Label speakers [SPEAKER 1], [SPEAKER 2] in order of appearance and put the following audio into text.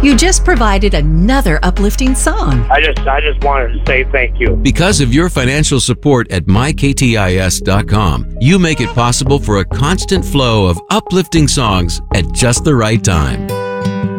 [SPEAKER 1] You just provided another uplifting song.
[SPEAKER 2] I just wanted to say thank you.
[SPEAKER 3] Because of your financial support at myktis.com, you make it possible for a constant flow of uplifting songs at just the right time.